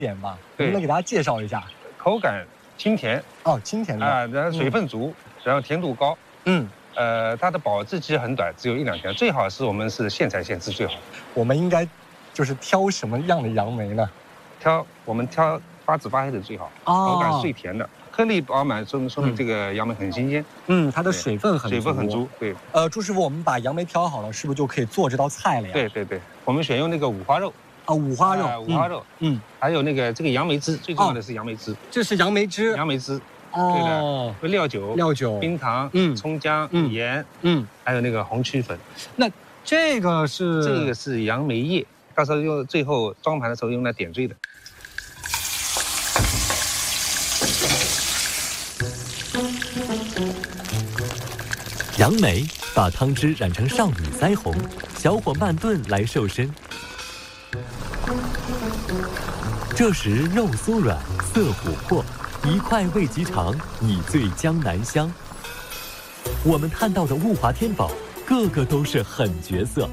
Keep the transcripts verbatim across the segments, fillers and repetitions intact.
点吧，能不能给大家介绍一下？ 口感清甜哦，清甜的啊，然后水分足，然后甜度高。 嗯， 呃，它的保质期很短，只有一两天，最好是我们是现采现吃最好。 我们应该就是挑什么样的杨梅呢？ 挑我们挑发紫发黑的最好， 哦、 口感脆甜的，颗粒饱满，说明说明这个杨梅很新鲜。 嗯，它的水分很足， 水分很足。对。 呃，朱师傅，我们把杨梅挑好了，是不是就可以做这道菜了呀？ 对对对，我们选用那个五花肉。 啊，五花肉， 啊、五花肉，嗯，嗯还有那个这个杨梅汁，最重要的是杨梅汁。哦、 这是杨梅汁。 杨梅汁。 哦。 对的。料酒。 料酒。 冰糖。 嗯。 葱姜。 嗯。 盐。 嗯。 还有那个红曲粉。 那这个是？ 这个是杨梅叶，到时候用最后装盘的时候用来点缀的。 杨梅把汤汁染成少女腮红，小火慢炖来瘦身。这时肉酥软，色琥珀，一块味极长，以醉江南香。我们看到的物华天宝，个个都是狠角色。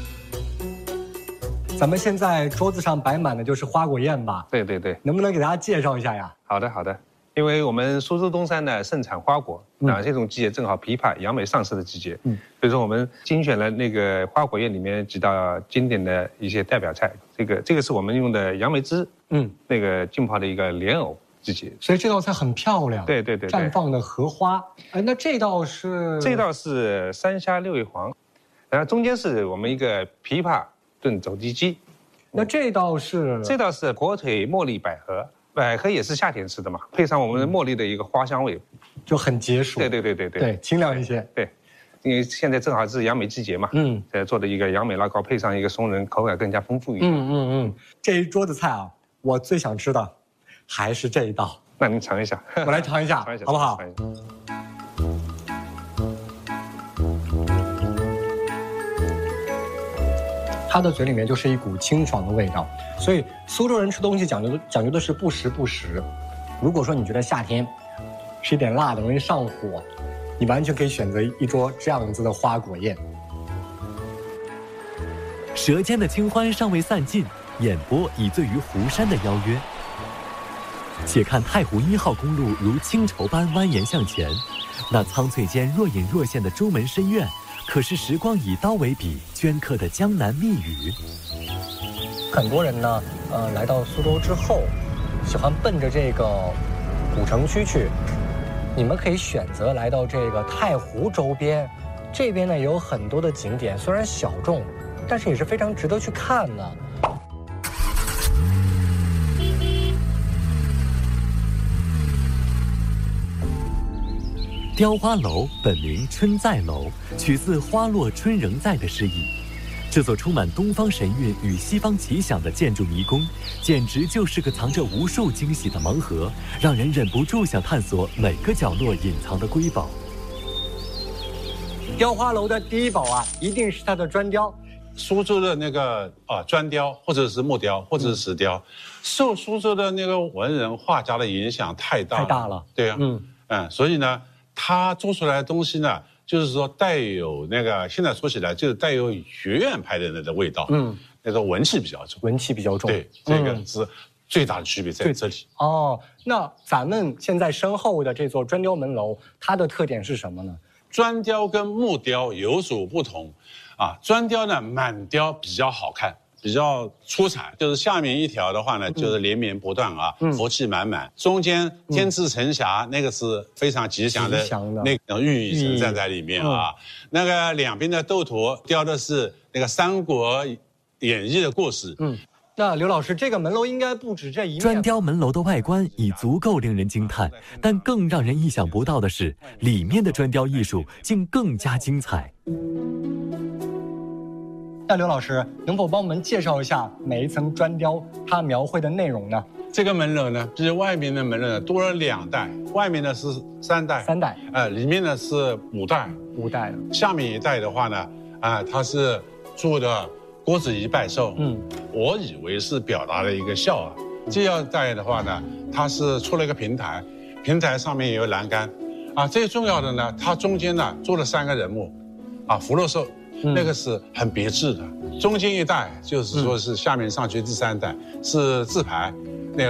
咱们现在桌子上摆满的就是花果宴吧？ 对对对。 能不能给大家介绍一下呀？ 好的好的。因为我们苏州东山呢盛产花果，啊，这种季节正好枇杷、杨梅上市的季节，嗯，所以说我们精选了那个花果宴里面几道经典的一些代表菜。这个这个是我们用的杨梅汁，嗯，那个浸泡的一个莲藕季节， 所以这道菜很漂亮。 对对对， 绽放的荷花。哎，那这道是？ 这道是三虾六味黄，然后中间是我们一个枇杷炖走地鸡。 那这道是？ 这道是火腿茉莉百合。百合也是夏天吃的嘛，配上我们茉莉的一个花香味， 就很解暑。 对对对对对， 对，清凉一些。 对，因为现在正好是杨梅季节嘛，嗯，呃，做的一个杨梅拉糕，配上一个松仁，口感更加丰富一点。 嗯嗯嗯，这一桌子菜啊，我最想吃的还是这一道。 那您尝一下， 我来尝一下，尝一下好不好？它的嘴里面就是一股清爽的味道，所以苏州人吃东西讲究的讲究的是不时不食。如果说你觉得夏天吃一点辣的容易上火，你完全可以选择一桌这样子的花果宴。 舌尖的清欢尚未散尽，眼波已醉于湖山的邀约。且看太湖一号公路如轻绸般蜿蜒向前，那苍翠间若隐若现的朱门深院，可是时光以刀为笔镌刻的江南密语。 很多人呢，呃，来到苏州之后，喜欢奔着这个古城区去。你们可以选择来到这个太湖周边，这边呢有很多的景点，虽然小众，但是也是非常值得去看的。 雕花楼本名春在楼，取自花落春仍在的诗意。这座充满东方神韵与西方奇想的建筑迷宫，简直就是个藏着无数惊喜的盲盒，让人忍不住想探索每个角落隐藏的瑰宝。 雕花楼的第一宝啊，一定是它的砖雕。 苏州的那个啊砖雕，或者是木雕，或者是石雕，嗯、受苏州的那个文人画家的影响太大了， 太大了。 对啊，嗯嗯，所以呢，他做出来的东西呢，就是说带有那个现在说起来就是带有学院派的那个味道，嗯，那个文气比较重， 文气比较重。 对，这个是最大的区别在这里。 哦，那咱们现在身后的这座砖雕门楼，它的特点是什么呢？ 砖雕跟木雕有所不同，啊，砖雕呢满雕比较好看，比较出彩，就是下面一条的话呢，就是连绵不断啊，嗯、福气满满。中间天之成霞，嗯、那个是非常吉祥的，那种寓意存在在里面啊。嗯、那个两边的斗图雕的是那个《三国演义》的故事。嗯。 那刘老师，这个门楼应该不止这一面。 砖雕门楼的外观已足够令人惊叹，但更让人意想不到的是，里面的砖雕艺术竟更加精彩。 那刘老师，能否帮我们介绍一下每一层砖雕它描绘的内容呢？ 这个门楼呢，比外面的门楼呢多了两代，外面呢是三代， 三代， 呃，里面呢是五代， 五代。 下面一代的话呢，啊、呃，它是做的。郭子仪拜寿，嗯，我以为是表达了一个孝啊。这样带的话呢，它是出了一个平台，平台上面有栏杆，啊，最重要的呢，它中间呢做了三个人物，啊，福禄寿，嗯、那个是很别致的。中间一代就是说是下面上去第三代、嗯、是字牌，